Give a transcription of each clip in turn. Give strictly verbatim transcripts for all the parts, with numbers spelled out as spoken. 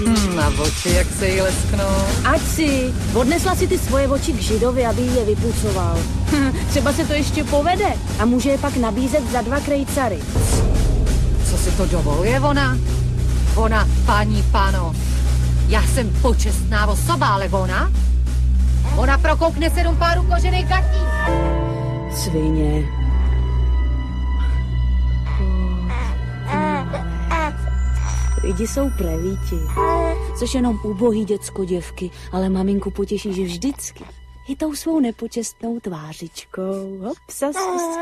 Hmm, a oči, jak se jí lesknou. Ať si, odnesla si ty svoje oči k Židovi, aby je vypucoval. Třeba se to ještě povede a může je pak nabízet za dva krejcary. Co si to dovoluje ona? Ona, paní páno, já jsem počestná osoba, ale ona? Ona prokoukne sedm párů kožených gatí. Svině. Lidi jsou prevíti. Což jenom ubohý děcko děvky, ale maminku potěšíš vždycky. I tou svou nepočestnou tvářičkou. Hop, sas,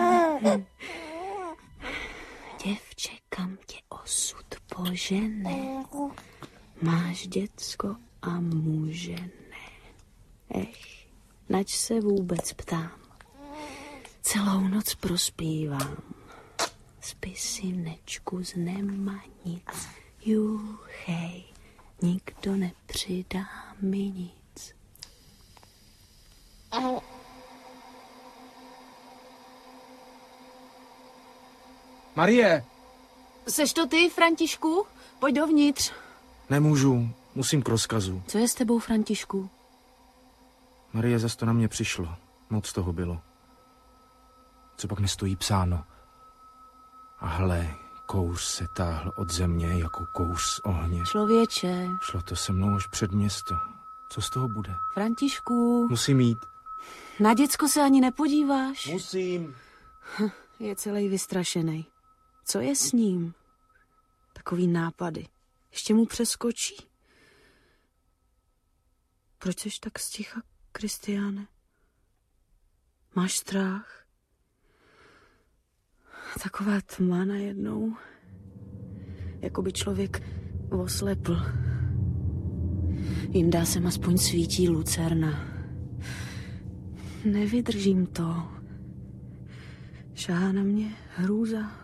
děvče, kam tě osud požene? Máš děcko a muže ne. Ech, nač se vůbec ptám. Celou noc prospívám. Spí synečku z nemanic. Juchej, nikdo nepřidá mi nic. Marie! Seš to ty, Františku? Pojď dovnitř. Nemůžu, musím k rozkazu. Co je s tebou, Františku? Marie, zas to na mě přišlo. Moc toho bylo. Co pak nestojí psáno? A hle, kouř se táhl od země jako kouř z ohně. Člověče. Šlo to se mnou až před město. Co z toho bude? Františku. Musím jít. Na děcko se ani nepodíváš? Musím. Je celý vystrašenej. Co je s ním? Takový nápady. Ještě mu přeskočí. Proč jsi tak sticha, Kristiáne? Máš strach? Taková tma najednou. Jako by člověk oslepl. Jindá sem aspoň svítí lucerna. Nevydržím to. Šáhá na mě hrůza.